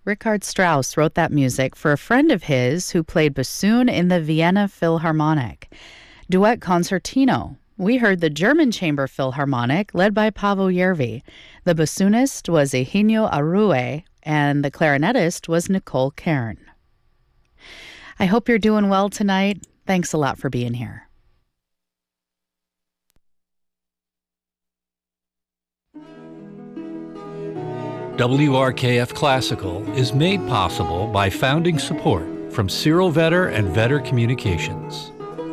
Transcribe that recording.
Richard Strauss wrote that music for a friend of his who played bassoon in the Vienna Philharmonic. Duet Concertino. We heard the German Chamber Philharmonic, led by Paavo Järvi. The bassoonist was Eugenio Arue, and the clarinetist was Nicole Kern. I hope you're doing well tonight. Thanks a lot for being here. WRKF Classical is made possible by founding support from Cyril Vetter and Vetter Communications.